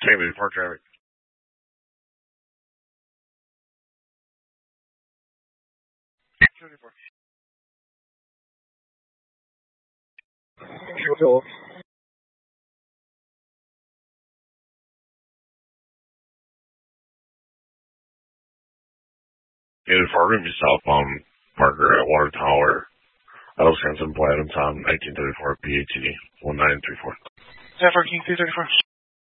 Same with park traffic. Cool. In Fargo, southbound Parker at Water Tower, Wisconsin, Platinum Tom, 1934, PAT 1934. Zephyr King 334.